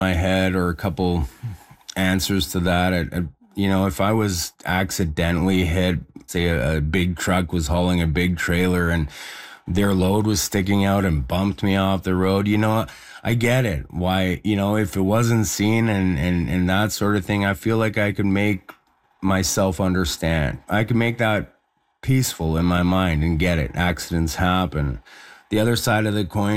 my head or a couple answers to that. If I was accidentally hit, say a big truck was hauling a big trailer and their load was sticking out and bumped me off the road, I get it. Why, if it wasn't seen and that sort of thing, I feel like I could make myself understand. I could make that peaceful in my mind and get it. Accidents happen. The other side of the coin